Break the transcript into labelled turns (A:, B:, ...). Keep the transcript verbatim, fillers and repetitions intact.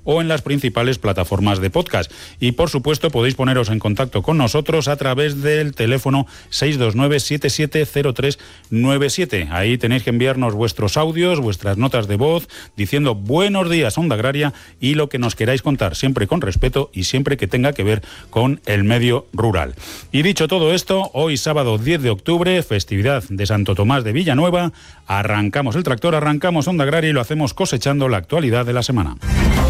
A: o en las principales plataformas de podcast. Y por supuesto podéis poneros en contacto con nosotros a través del teléfono seis dos nueve, siete siete cero tres nueve siete. Ahí tenéis que enviarnos vuestros audios, vuestras notas de voz, diciendo buenos días Onda Agraria y lo que nos queráis contar, siempre con respeto y siempre que tenga que ver con el medio rural. Y dicho todo esto, hoy sábado diez de octubre, festividad de Santo Tomás de Villanueva, arrancamos el tractor, arrancamos Onda Agraria y lo hacemos cosechando la actualidad de la semana.